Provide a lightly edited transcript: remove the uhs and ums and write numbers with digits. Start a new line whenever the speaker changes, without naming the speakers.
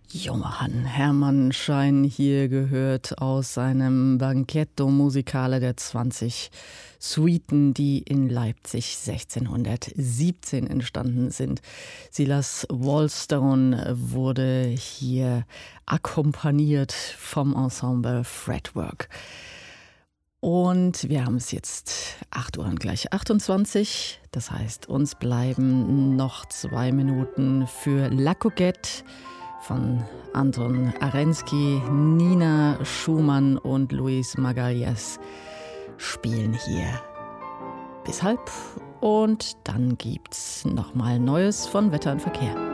Johann Hermann Schein hier gehört aus seinem Banchetto Musicale der 20 Suiten, die in Leipzig 1617 entstanden sind. Silas Wallstone wurde hier akkompaniert vom Ensemble Fretwork. Und wir haben es jetzt 8 Uhr und gleich 28. Das heißt, uns bleiben noch 2 Minuten für La Coquette von Anton Arensky. Nina Schumann und Luis Magalhães spielen hier bis halb. Und dann gibt's nochmal Neues von Wetter und Verkehr.